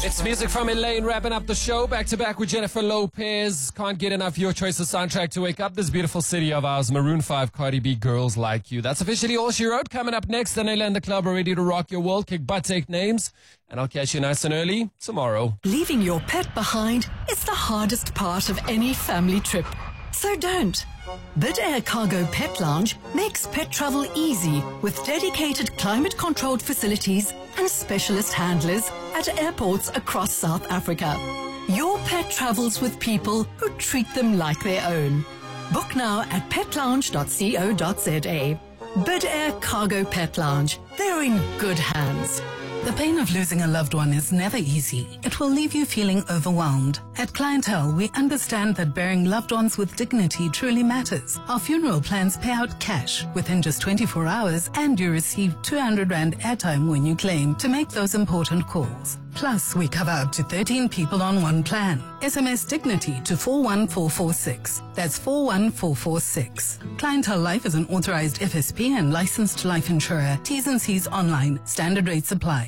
It's music from Elaine wrapping up the show. Back to back with Jennifer Lopez. Can't get enough your choice of soundtrack to wake up this beautiful city of ours. Maroon 5, Cardi B, Girls Like You. That's officially all she wrote. Coming up next, Daniela and the club are ready to rock your world, kick butt, take names. And I'll catch you nice and early tomorrow. Leaving your pet behind is the hardest part of any family trip. So don't. Bid Air Cargo Pet Lounge makes pet travel easy with dedicated climate-controlled facilities and specialist handlers at airports across South Africa. Your pet travels with people who treat them like their own. Book now at petlounge.co.za. Bid Air Cargo Pet Lounge. They're in good hands. The pain of losing a loved one is never easy. It will leave you feeling overwhelmed. At Clientele, we understand that burying loved ones with dignity truly matters. Our funeral plans pay out cash within just 24 hours, and you receive 200 Rand airtime when you claim to make those important calls. Plus, we cover up to 13 people on one plan. SMS Dignity to 41446. That's 41446. Clientele Life is an authorized FSP and licensed life insurer. T's and C's online. Standard rates apply.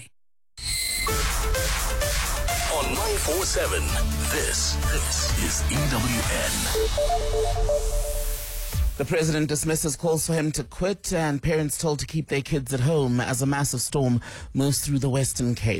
On 947, this is EWN. The president dismisses calls for him to quit, and parents told to keep their kids at home as a massive storm moves through the Western Cape.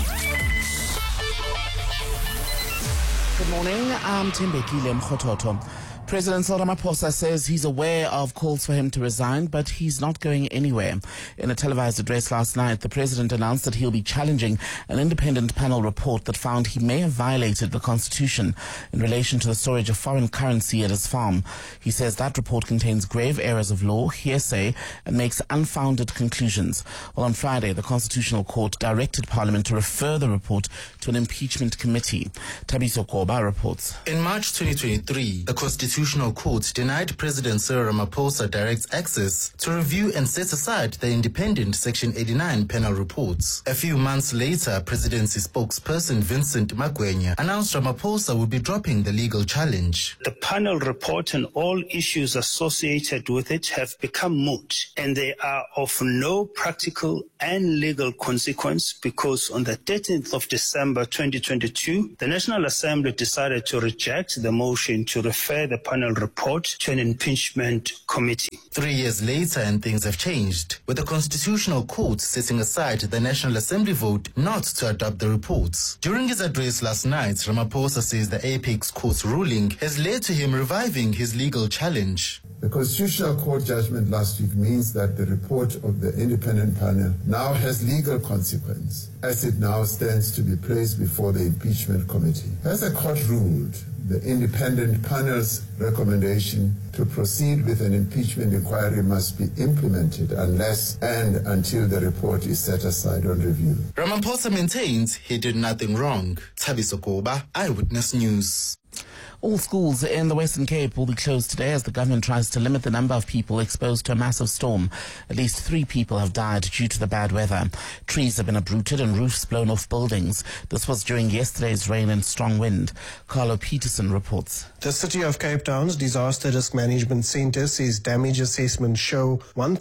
Good morning, I'm Tembekile Mkhototo. President Cyril Ramaphosa says he's aware of calls for him to resign, but he's not going anywhere. In a televised address last night, the president announced that he'll be challenging an independent panel report that found he may have violated the constitution in relation to the storage of foreign currency at his farm. He says that report contains grave errors of law, hearsay, and makes unfounded conclusions. Well, on Friday, the Constitutional Court directed Parliament to refer the report to an impeachment committee. Tabiso Koba reports. In March 2023, the Constitutional Court denied President Cyril Ramaphosa direct access to review and set aside the independent Section 89 panel reports. A few months later, presidency spokesperson Vincent Magwenya announced Ramaphosa would be dropping the legal challenge. The panel report and all issues associated with it have become moot, and they are of no practical and legal consequence because on the 13th of December 2022, the National Assembly decided to reject the motion to refer the panel report to an impeachment committee. 3 years later, and things have changed, with the Constitutional Court setting aside the National Assembly vote not to adopt the reports. During his address last night, Ramaphosa says the Apex Court's ruling has led to him reviving his legal challenge. The Constitutional Court judgment last week means that the report of the independent panel now has legal consequence, as it now stands to be placed before the impeachment committee. As the court ruled, the independent panel's recommendation to proceed with an impeachment inquiry must be implemented unless and until the report is set aside on review. Ramaphosa maintains he did nothing wrong. Tabiso Koba, Eyewitness News. All schools in the Western Cape will be closed today as the government tries to limit the number of people exposed to a massive storm. At least 3 people have died due to the bad weather. Trees have been uprooted and roofs blown off buildings. This was during yesterday's rain and strong wind. Carlo Peterson reports. The City of Cape Town's Disaster Risk Management Centre says damage assessments show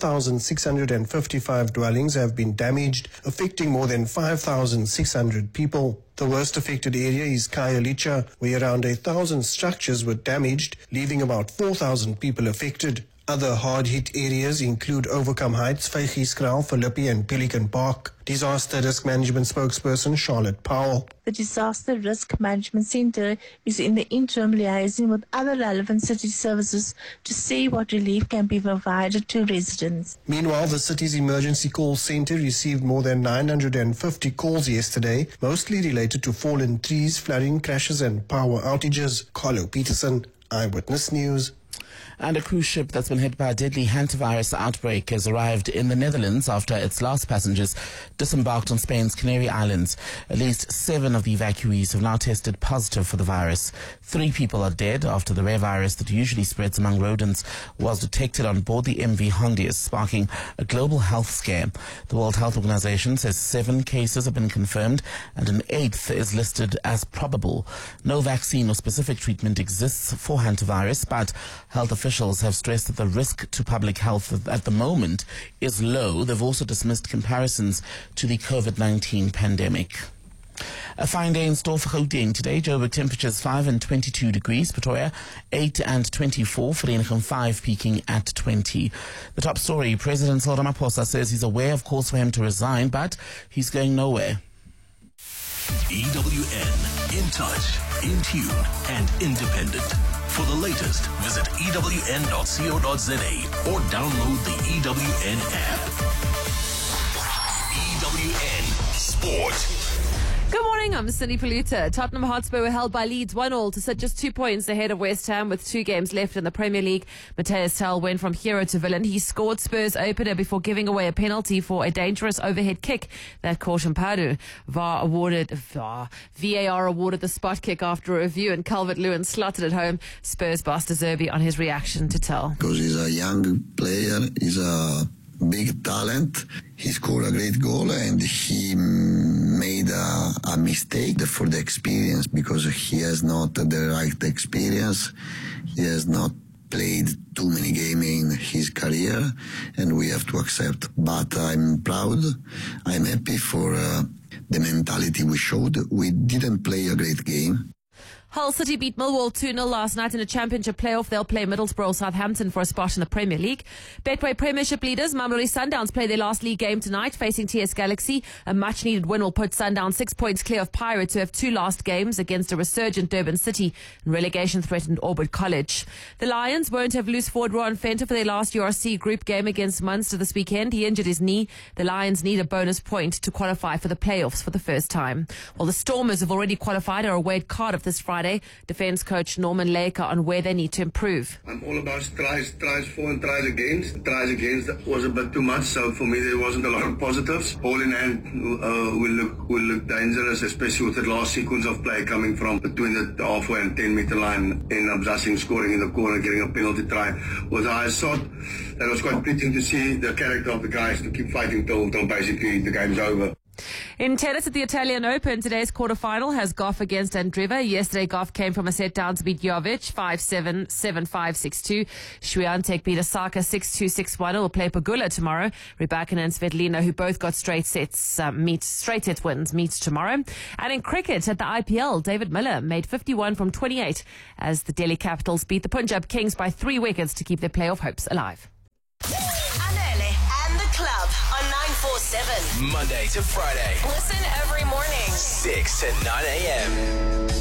1,655 dwellings have been damaged, affecting more than 5,600 people. The worst affected area is Khayelitsha, where around 1,000 structures were damaged, leaving about 4,000 people affected. Other hard-hit areas include Overcome Heights, Vygieskraal, Philippi and Pelican Park. Disaster Risk Management spokesperson Charlotte Powell. The Disaster Risk Management Centre is in the interim liaising with other relevant city services to see what relief can be provided to residents. Meanwhile, the city's emergency call centre received more than 950 calls yesterday, mostly related to fallen trees, flooding, crashes and power outages. Carlo Peterson, Eyewitness News. And a cruise ship that's been hit by a deadly hantavirus outbreak has arrived in the Netherlands after its last passengers disembarked on Spain's Canary Islands. At least 7 of the evacuees have now tested positive for the virus. 3 people are dead after the rare virus that usually spreads among rodents was detected on board the MV Hondius, sparking a global health scare. The World Health Organization says 7 cases have been confirmed and an 8th is listed as probable. No vaccine or specific treatment exists for hantavirus, but health officials have stressed that the risk to public health at the moment is low. They've also dismissed comparisons to the COVID-19 pandemic. A fine day in store for Gauteng today. Joburg temperatures 5 and 22 degrees. Pretoria 8 and 24. Vereeniging 5 peaking at 20. The top story, President Cyril Ramaphosa says he's aware of calls for him to resign, but he's going nowhere. EWN, in touch, in tune, and independent. For the latest, visit ewn.co.za or download the EWN app. EWN Sport. Good morning, I'm Cindy Paluta. Tottenham Hotspur were held by Leeds 1-1 to sit just 2 points ahead of West Ham with 2 games left in the Premier League. Matthias Tel went from hero to villain. He scored Spurs' opener before giving away a penalty for a dangerous overhead kick that caught Mpadu. VAR awarded the spot kick after a review, and Calvert-Lewin slotted it home. Spurs boss De Zerbi on his reaction to Tel. Because he's a young player, he's a big talent. He scored a great goal and he made a mistake for the experience, because he has not the right experience. He has not played too many games in his career, and we have to accept. But I'm proud. I'm happy for the mentality we showed. We didn't play a great game. Hull City beat Millwall 2-0 last night in a championship playoff. They'll play Middlesbrough or Southampton for a spot in the Premier League. Betway Premiership leaders Mamelodi Sundowns play their last league game tonight, facing TS Galaxy. A much-needed win will put Sundowns 6 points clear of Pirates, who have 2 last games against a resurgent Durban City and relegation-threatened Auburn College. The Lions won't have loose forward Rowan Fenter for their last URC group game against Munster this weekend. He injured his knee. The Lions need a bonus point to qualify for the playoffs for the first time. While the Stormers have already qualified, are away at Cardiff this Friday. Defence coach Norman Laker on where they need to improve. I'm all about tries for and tries against. Tries against was a bit too much, so for me there wasn't a lot of positives. All in hand will look dangerous, especially with the last sequence of play coming from between the halfway and 10-meter line. In Abzasing scoring in the corner, getting a penalty try was I thought that was quite pleasing to see the character of the guys to keep fighting till basically the game's over. In tennis at the Italian Open, today's quarterfinal has Goff against Andreeva. Yesterday, Goff came from a set down to beat Jovic 5-7, 7-5, 6-2. Swiatek beat Osaka 6-2, 6-1. Will play Pagula tomorrow. Rybakina and Svitolina, who both got straight set wins, meet tomorrow. And in cricket at the IPL, David Miller made 51 from 28 as the Delhi Capitals beat the Punjab Kings by 3 wickets to keep their playoff hopes alive. Anele and the club on 947. Monday to Friday. Listen every morning. 6 to 9 a.m.